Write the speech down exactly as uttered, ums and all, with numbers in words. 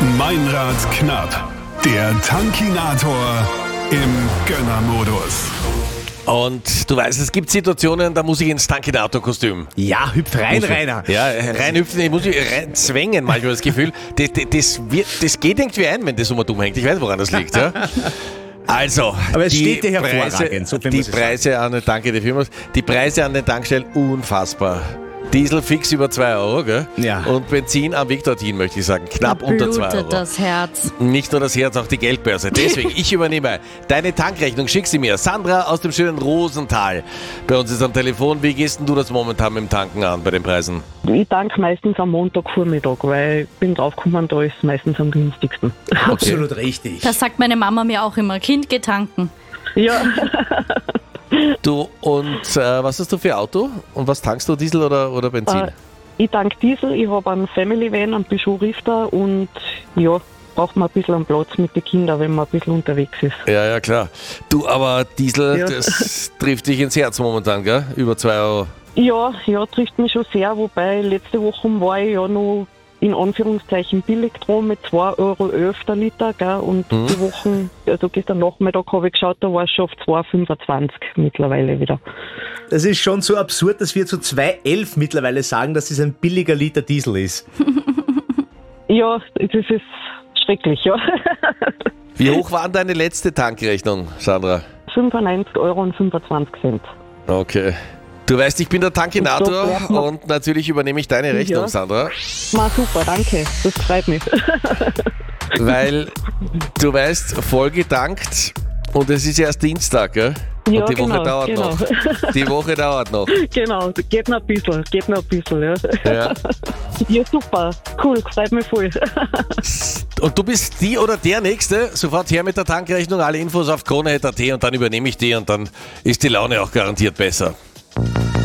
Meinrad knapp. Der Tankinator im Gönnermodus. Und du weißt, es gibt Situationen, da muss ich ins Tankinator-Kostüm. Ja, hüpf rein, Rainer. Ja, reinhüpfen, ich muss mich rein zwängen manchmal, das Gefühl. Das, das, das, wird, das geht irgendwie ein, wenn das um dumm hängt. Ich weiß, woran das liegt. Ja? Also, Aber es die steht dir hervorragend. Preise, So viel die muss ich sagen. Preise an den, danke die Firma, die Preise an den Tankstellen unfassbar. Diesel fix über zwei Euro, gell? Ja. Und Benzin am Weg dorthin, möchte ich sagen, knapp unter zwei Euro. Blutet das Herz. Nicht nur das Herz, auch die Geldbörse. Deswegen, ich übernehme deine Tankrechnung, schick sie mir. Sandra aus dem schönen Rosental. Bei uns ist am Telefon. Wie gehst denn du das momentan mit dem Tanken an bei den Preisen? Ich tanke meistens am Montagvormittag, weil ich bin draufgekommen, da ist es meistens am günstigsten. Absolut richtig. Das sagt meine Mama mir auch immer. Kind, geh tanken. Ja, Du, und äh, was hast du für Auto? Und was tankst du, Diesel oder, oder Benzin? äh, ich tanke Diesel, ich habe einen Family Van, einen Peugeot Rifter und ja, braucht man ein bisschen einen Platz mit den Kindern, wenn man ein bisschen unterwegs ist. Ja, ja, klar. Du, aber Diesel, Ja. das trifft dich ins Herz momentan, gell? Über zwei Euro. Ja, ja, trifft mich schon sehr, wobei letzte Woche war ich ja noch in Anführungszeichen billig dran mit zwei Euro elf der Liter, gell? Und die Wochen, also gestern Nachmittag habe ich geschaut, da war es schon auf zwei Euro fünfundzwanzig mittlerweile wieder. Das ist schon so absurd, dass wir zu zwei Euro elf mittlerweile sagen, dass es ein billiger Liter Diesel ist. Ja, das ist schrecklich, ja. Wie hoch war denn deine letzte Tankrechnung, Sandra? fünfundneunzig Euro und fünfundzwanzig Cent. Okay. Du weißt, ich bin der Tankinator Und so, ja. und natürlich übernehme ich deine Rechnung, Ja. Sandra. Ma, super, danke. Das freut mich. Weil du weißt, voll getankt und es ist erst Dienstag, gell? Ja, und die Woche genau, dauert genau. noch. Die Woche dauert noch. Genau, geht noch ein bisschen, geht noch ein bisschen, ja. Ja. Ja, super, cool, freut mich voll. Und du bist die oder der Nächste, sofort her mit der Tankrechnung, alle Infos auf krone punkt at und dann übernehme ich die und dann ist die Laune auch garantiert besser.